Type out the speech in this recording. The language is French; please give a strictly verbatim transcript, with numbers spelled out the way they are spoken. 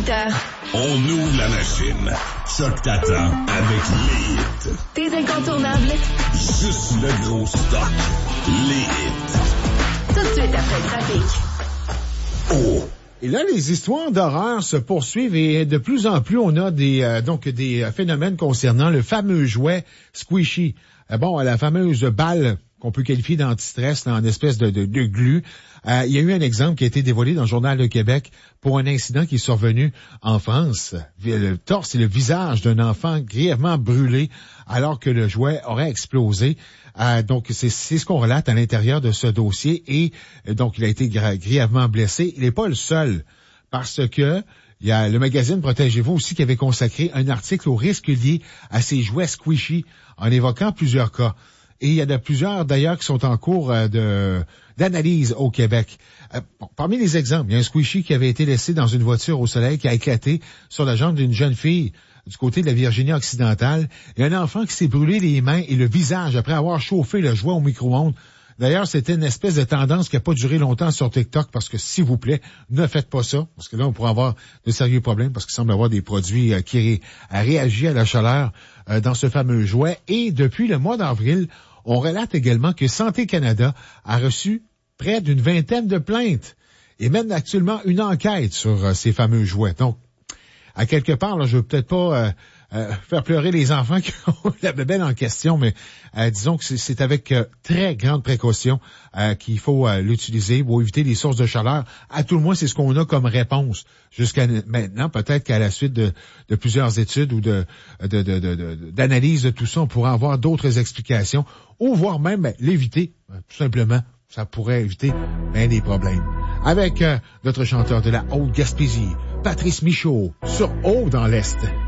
dix-huit heures. On ouvre la machine. Choc t'attend avec les hits. Tes incontournables. Juste le gros stock. Les hits. Tout de suite après le trafic. Oh! Et là, les histoires d'horreur se poursuivent et de plus en plus, on a des euh, donc des phénomènes concernant le fameux jouet squishy. Euh, bon, la fameuse balle qu'on peut qualifier d'antistress, en espèce de, de, de glu. Euh, il y a eu un exemple qui a été dévoilé dans le Journal de Québec pour un incident qui est survenu en France. Le torse et le visage d'un enfant grièvement brûlé alors que le jouet aurait explosé. Euh, donc, c'est, c'est ce qu'on relate à l'intérieur de ce dossier. Et euh, donc, il a été gra- grièvement blessé. Il n'est pas le seul parce que il y a le magazine Protégez-vous aussi qui avait consacré un article aux risques liés à ces jouets squishy en évoquant plusieurs cas. Et il y en a plusieurs, d'ailleurs, qui sont en cours euh, de d'analyse au Québec. Euh, bon, parmi les exemples, il y a un squishy qui avait été laissé dans une voiture au soleil qui a éclaté sur la jambe d'une jeune fille du côté de la Virginie-Occidentale. Il y a un enfant qui s'est brûlé les mains et le visage après avoir chauffé le jouet au micro-ondes. D'ailleurs, c'était une espèce de tendance qui n'a pas duré longtemps sur TikTok parce que, s'il vous plaît, ne faites pas ça. Parce que là, on pourrait avoir de sérieux problèmes parce qu'il semble avoir des produits euh, qui ré- à réagir à la chaleur euh, dans ce fameux jouet. Et depuis le mois d'avril, on relate également que Santé Canada a reçu près d'une vingtaine de plaintes et mène actuellement une enquête sur euh, ces fameux jouets. Donc, à quelque part, là, je veux peut-être pas euh, euh, faire pleurer les enfants qui ont la bébelle en question, mais euh, disons que c'est, c'est avec euh, très grande précaution euh, qu'il faut euh, l'utiliser pour éviter les sources de chaleur. À tout le moins, c'est ce qu'on a comme réponse jusqu'à maintenant. Peut-être qu'à la suite de, de plusieurs études ou de, de, de, de, de d'analyse de tout ça, on pourra avoir d'autres explications ou voire même ben, l'éviter, tout simplement. Ça pourrait éviter bien des problèmes. Avec euh, notre chanteur de la Haute-Gaspésie, Patrice Michaud, sur Haut dans l'Est.